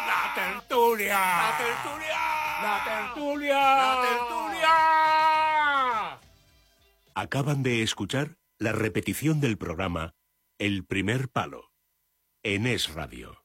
La tertulia. La tertulia. La tertulia. La tertulia. Acaban de escuchar la repetición del programa El primer palo en Es Radio.